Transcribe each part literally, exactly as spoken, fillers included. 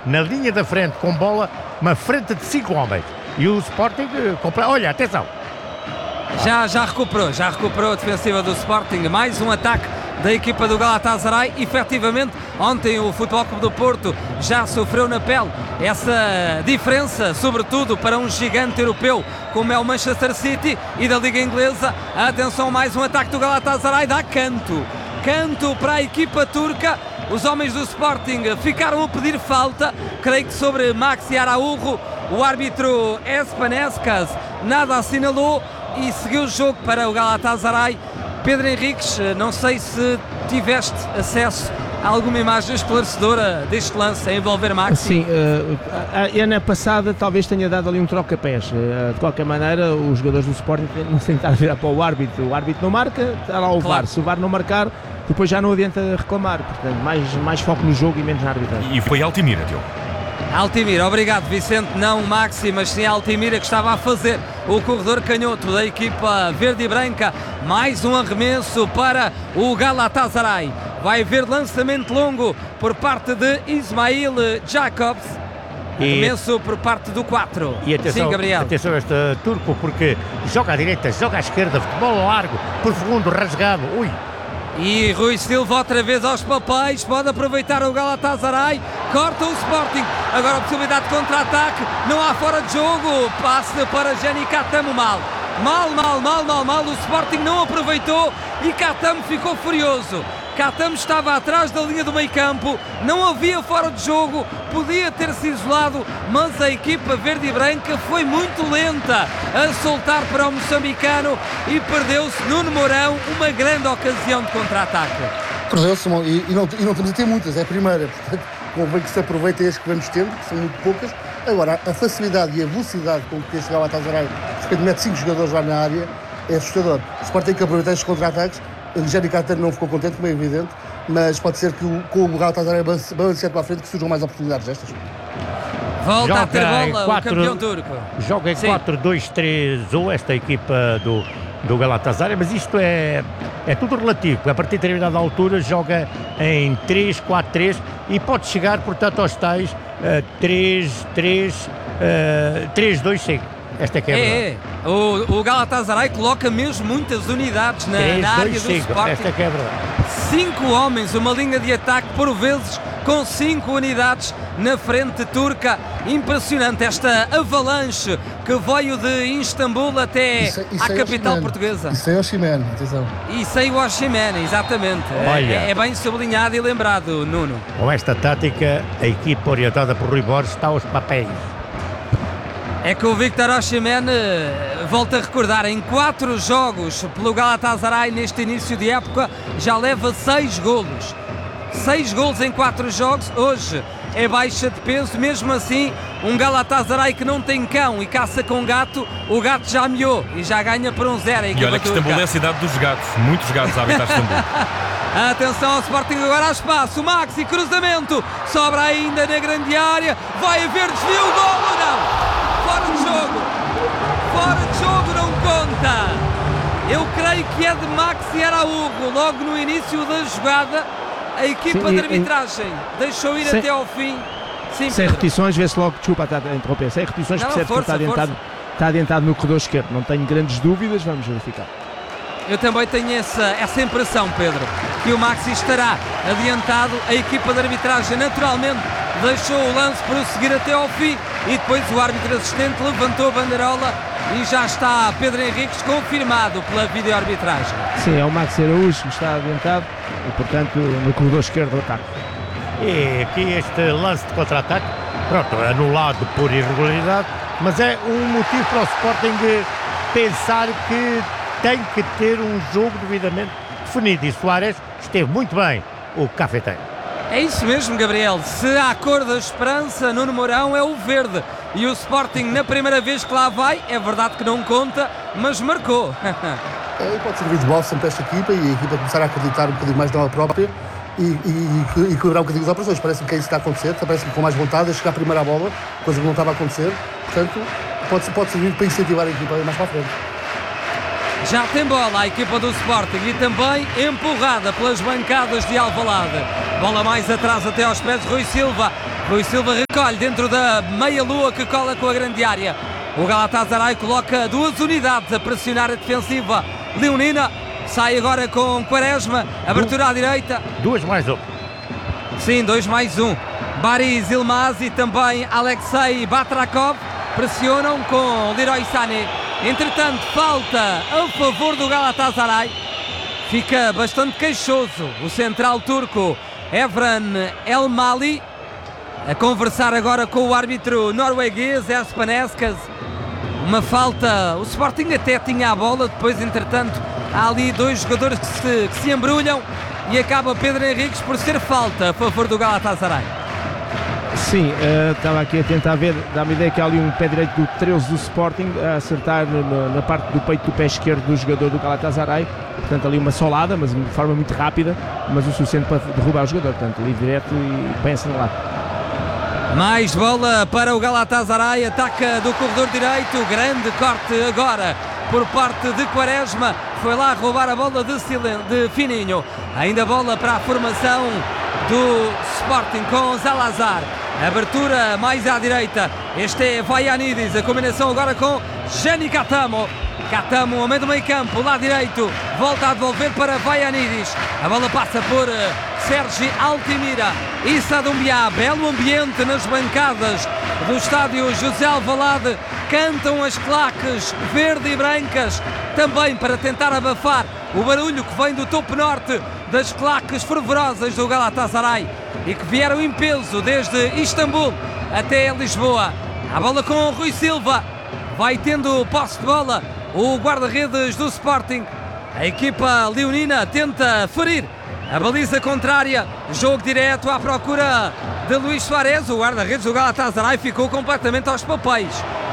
na linha da frente com bola, uma frente de cinco homens. E o Sporting, compra... olha, atenção. Já, já recuperou, já recuperou a defensiva do Sporting. Mais um ataque da equipa do Galatasaray. Efetivamente, ontem o Futebol Clube do Porto já sofreu na pele essa diferença, sobretudo para um gigante europeu como é o Manchester City e da Liga Inglesa. Atenção, mais um ataque do Galatasaray, dá canto. Canto para a equipa turca. Os homens do Sporting ficaram a pedir falta, creio que sobre Maxi Araújo. O árbitro Espanescas nada assinalou e seguiu o jogo para o Galatasaray. Pedro Henriques, não sei se tiveste acesso a alguma imagem esclarecedora deste lance a envolver Maxi. Sim, uh, a Ana passada talvez tenha dado ali um troca-pés. Uh, de qualquer maneira, os jogadores do Sporting não se tentar virar para o árbitro. O árbitro não marca, está lá o Claro. V A R. Se o V A R não marcar, depois já não adianta reclamar. Portanto, mais, mais foco no jogo e menos na arbitragem. E foi Altimira, Diogo. Altimira, obrigado Vicente, não o Maxi, mas sim a Altimira que estava a fazer o corredor canhoto da equipa verde e branca. Mais um arremesso para o Galatasaray. Vai haver lançamento longo por parte de Ismail Jacobs. Arremesso por parte do quatro. E atenção, Sim, Gabriel. atenção a este turco, porque joga à direita, joga à esquerda, futebol largo, profundo, rasgado. Ui! E Rui Silva outra vez aos papéis, pode aproveitar o Galatasaray, corta o Sporting, agora a possibilidade de contra-ataque, não há fora de jogo, passe para Gianni Catamo, mal, mal, mal, mal, mal, mal, o Sporting não aproveitou e Catamo ficou furioso. Catamo estava atrás da linha do meio campo, não havia fora de jogo, podia ter-se isolado, mas a equipa verde e branca foi muito lenta a soltar para o moçambicano e perdeu-se Nuno Mourão uma grande ocasião de contra-ataque. Perdeu-se e, e, não, e não estamos a ter muitas, é a primeira, portanto convém que se aproveitem as que vamos tendo, que são muito poucas. Agora, a facilidade e a velocidade com que este Galatasaray de mete cinco jogadores lá na área é assustador. O Sporting tem que aproveitar estes contra-ataques. O Gianni Catano não ficou contente, como é evidente, mas pode ser que o, com o Galatasaray balanceado para a frente que surjam mais oportunidades destas. Volta Joga a ter bola quatro, o campeão turco. Joga em quatro dois três um esta equipa do, do Galatasaray, mas isto é, é tudo relativo, porque a partir de determinada altura joga em três quatro três e pode chegar, portanto, aos tais uh, três três dois cinco. Esta é que é, é, é. O, o Galatasaray coloca mesmo muitas unidades na, três, na área dois, do cinco. Sporting. Esta é que é verdade. Cinco homens, uma linha de ataque por vezes com cinco unidades na frente turca. Impressionante esta avalanche que veio de Istambul até Isso, isso à é capital Osimhen. portuguesa. Isso é Osimhen, atenção. E sem o Osimhen, exatamente. Olha. É, é bem sublinhado e lembrado, Nuno. Com esta tática, a equipa orientada por Rui Borges está aos papéis. É que o Victor Osimhen, volta a recordar, em quatro jogos pelo Galatasaray neste início de época, já leva seis golos. Seis golos em quatro jogos, hoje é baixa de peso, mesmo assim, um Galatasaray que não tem cão e caça com gato, o gato já miou e já ganha por um zero. E olha que Istambul é a cidade dos gatos, muitos gatos a habitar Istambul. Atenção ao Sporting, agora há espaço, Maxi, cruzamento, sobra ainda na grande área, vai haver desvio, gol ou não? Fora de jogo, fora de jogo, não conta. Eu creio que é de Maxi Araújo, logo no início da jogada, a equipa Sim, de e- arbitragem deixou ir Sem- até ao fim. Sim, Sem Pedro. repetições, vê-se logo, desculpa estar a interromper, sem repetições Não, percebe que força, está adiantado, está adiantado no corredor esquerdo. Não tenho grandes dúvidas, vamos verificar. Eu também tenho essa, essa impressão, Pedro, que o Maxi estará adiantado. A equipa de arbitragem naturalmente deixou o lance prosseguir até ao fim e depois o árbitro assistente levantou a bandeirola e já está Pedro Henriques confirmado pela videoarbitragem. Sim, é o Maxi Araújo que está adiantado e, portanto, no corredor esquerdo do ataque. E aqui este lance de contra-ataque, pronto, anulado por irregularidade, mas é um motivo para o Sporting pensar que tem que ter um jogo devidamente definido. E Soares esteve muito bem, o cafeteiro. É isso mesmo, Gabriel. Se há cor da esperança, Nuno Mourão é o verde. E o Sporting, na primeira vez que lá vai, é verdade que não conta, mas marcou. É, pode servir de bálsamo para esta equipa e a equipa começar a acreditar um bocadinho mais nela própria e, e, e, e quebrar um bocadinho as operações. Parece-me que é isso que está a acontecer, parece-me com mais vontade a chegar primeiro à bola, coisa que não estava a acontecer. Portanto, pode, pode servir para incentivar a equipa a ir mais para a frente. Já tem bola a equipa do Sporting e também empurrada pelas bancadas de Alvalade. Bola mais atrás até aos pés de Rui Silva. Rui Silva recolhe dentro da meia-lua que cola com a grande área. O Galatasaray coloca duas unidades a pressionar a defensiva leonina. Sai agora com Quaresma, abertura à direita. Duas mais um. Sim, dois mais um. Baris Yilmaz e também Alexei Batrakov pressionam com Leroy Sané. Entretanto, falta a favor do Galatasaray. Fica bastante queixoso o central turco Evren Elmali, a conversar agora com o árbitro norueguês Espanescas. Uma falta, o Sporting até tinha a bola, depois entretanto há ali dois jogadores que se, que se embrulham e acaba Pedro Henriques por ser falta a favor do Galatasaray. Sim, uh, estava aqui a tentar ver, dá-me a ideia que há ali um pé direito do treze do Sporting a acertar no, na parte do peito do pé esquerdo do jogador do Galatasaray. Portanto, ali uma solada, mas de forma muito rápida, mas o suficiente para derrubar o jogador. Portanto, livre direto e bem assinalado. Mais bola para o Galatasaray, ataca do corredor direito, grande corte agora por parte de Quaresma, foi lá roubar a bola de, Silen, de Fininho. Ainda bola para a formação do Sporting com Zalazar, abertura mais à direita, este é Vaianidis, a combinação agora com Jenny Catamo. Catamo, ao meio do meio campo, lado direito, volta a devolver para Vaianidis, a bola passa por Sergi Altimira. Issa Doumbia, belo ambiente nas bancadas do estádio José Alvalade, cantam as claques verde e brancas, também para tentar abafar o barulho que vem do topo norte das claques fervorosas do Galatasaray e que vieram em peso desde Istambul até Lisboa. A bola com o Rui Silva, vai tendo posse de bola o guarda-redes do Sporting. A equipa leonina tenta ferir a baliza contrária, jogo direto à procura de Luís Soares. O guarda-redes do Galatasaray ficou completamente aos papéis.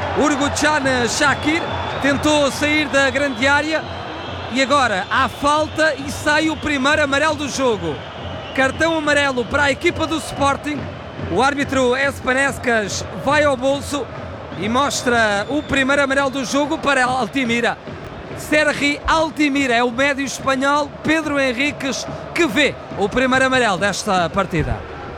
Urguchan Shakir tentou sair da grande área e agora há falta e sai o primeiro amarelo do jogo. Cartão amarelo para a equipa do Sporting. O árbitro Espanescas vai ao bolso e mostra o primeiro amarelo do jogo para Altimira. Sergi Altimira é o médio espanhol Pedro Henriques que vê o primeiro amarelo desta partida.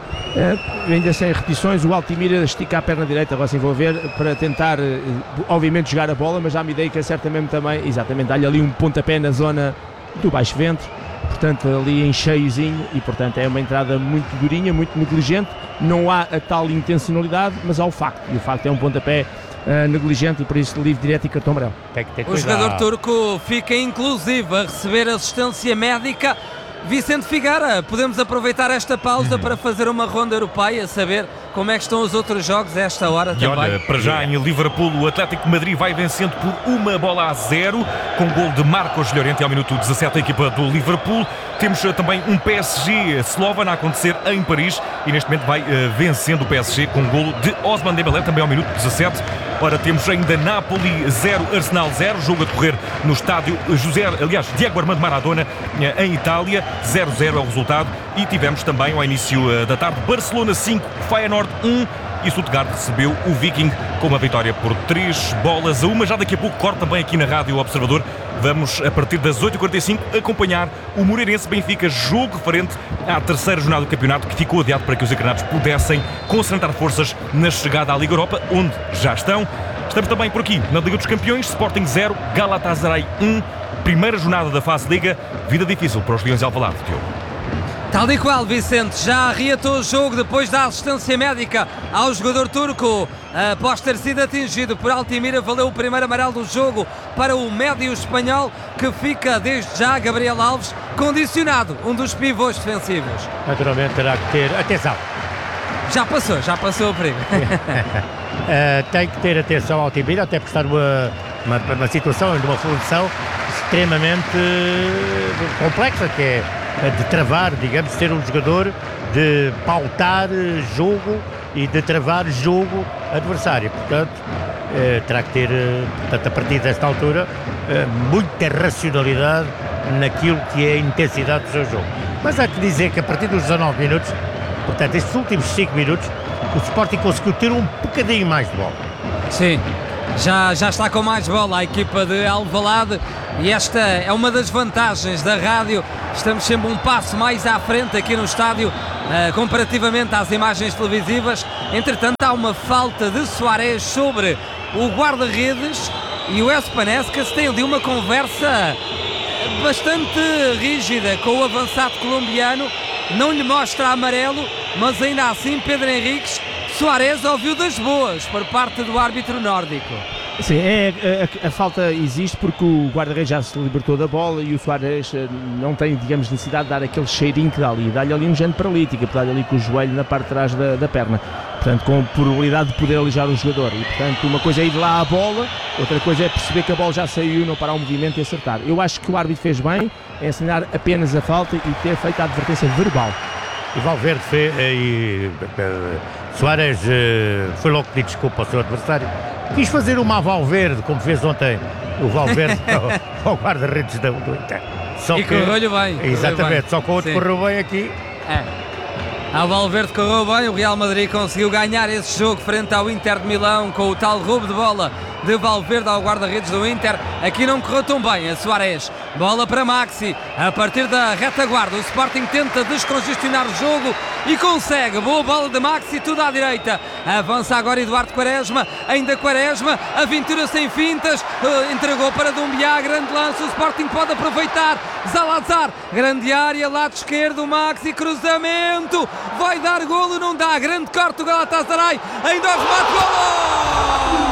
É, ainda sem repetições, o Altimira estica a perna direita, agora sim vou ver, para tentar, obviamente, jogar a bola, mas já me dei que acerta mesmo também, exatamente, dá-lhe ali um pontapé na zona do baixo ventre, portanto ali em cheiozinho, e portanto é uma entrada muito durinha, muito negligente, não há a tal intencionalidade, mas há o facto, e o facto é um pontapé uh, negligente e por isso livre direto e cartão amarelo. O jogador turco fica inclusive a receber assistência médica. Vicente Figueira, podemos aproveitar esta pausa para fazer uma ronda europeia, saber como é que estão os outros jogos a esta hora e também. Olha, para já em Liverpool, o Atlético de Madrid vai vencendo por uma bola a zero, com gol de Marcos Llorente ao minuto dezassete, a equipa do Liverpool. Temos também um P S G Slovan a acontecer em Paris e neste momento vai uh, vencendo o P S G com golo de Ousmane Dembélé também ao minuto dezassete. Ora, temos ainda Napoli zero, Arsenal zero, jogo a decorrer no estádio José, aliás, Diego Armando Maradona, em Itália, zero a zero é o resultado. E tivemos também ao início da tarde Barcelona cinco, Feyenoord um e Stuttgart recebeu o Viking com uma vitória por três bolas a uma. Já daqui a pouco, corte também aqui na Rádio Observador. Vamos, a partir das oito e quarenta e cinco, acompanhar o Moreirense Benfica, jogo referente à terceira jornada do campeonato, que ficou adiado para que os encarnados pudessem concentrar forças na chegada à Liga Europa, onde já estão. Estamos também por aqui na Liga dos Campeões, Sporting zero, Galatasaray um, primeira jornada da fase Liga, vida difícil para os Leões de Alvalade, Diogo. Tal e qual, Vicente, já reatou o jogo depois da assistência médica ao jogador turco. Após ter sido atingido por Altimira, valeu o primeiro amarelo do jogo para o médio espanhol, que fica desde já, Gabriel Alves, condicionado, um dos pivôs defensivos. Naturalmente terá que ter atenção. Já passou, já passou o perigo. uh, tem que ter atenção ao Altimira, até porque está numa uma, uma situação, numa função extremamente uh, complexa, que é de travar, digamos, ser um jogador de pautar jogo e de travar jogo adversário. Portanto, eh, terá que ter, eh, portanto, a partir desta altura, eh, muita racionalidade naquilo que é a intensidade do seu jogo. Mas há que dizer que a partir dos dezanove minutos, portanto, estes últimos cinco minutos, o Sporting conseguiu ter um bocadinho mais de bola. Sim. Já, já está com mais bola a equipa de Alvalade e esta é uma das vantagens da rádio. Estamos sempre um passo mais à frente aqui no estádio uh, comparativamente às imagens televisivas. Entretanto, há uma falta de Soares sobre o guarda-redes e o Espanéscas tem ali uma conversa bastante rígida com o avançado colombiano. Não lhe mostra amarelo, mas ainda assim Pedro Henriques, Soares ouviu das boas por parte do árbitro nórdico. Sim, é, a, a, a falta existe porque o guarda-redes já se libertou da bola e o Soares não tem, digamos, necessidade de dar aquele cheirinho que dá ali, dá-lhe ali um género paralítico, dá-lhe ali com o joelho na parte de trás da, da perna, portanto com probabilidade de poder alijar o jogador, e portanto uma coisa é ir lá à bola, outra coisa é perceber que a bola já saiu, não parar o movimento e acertar. Eu acho que o árbitro fez bem em assinar apenas a falta e ter feito a advertência verbal. E Valverde fez, e, e, Soares foi logo pedir desculpa ao seu adversário. Quis fazer uma a Valverde, como fez ontem o Valverde ao, ao guarda-redes do Inter. Só e que, correu-lhe bem. Exatamente, bem. Só que o outro Sim. correu bem aqui. É. A Valverde correu bem, o Real Madrid conseguiu ganhar esse jogo frente ao Inter de Milão com o tal roubo de bola de Valverde ao guarda-redes do Inter. Aqui não correu tão bem a Soares. Bola para Maxi, a partir da retaguarda. O Sporting tenta descongestionar o jogo e consegue. Boa bola de Maxi, tudo à direita. Avança agora Eduardo Quaresma, ainda Quaresma, aventura sem fintas, uh, entregou para Doumbia, grande lance, o Sporting pode aproveitar. Zalazar, grande área, lado esquerdo, Maxi, cruzamento, vai dar golo, não dá, grande corte do Galatasaray, ainda o remate, golo!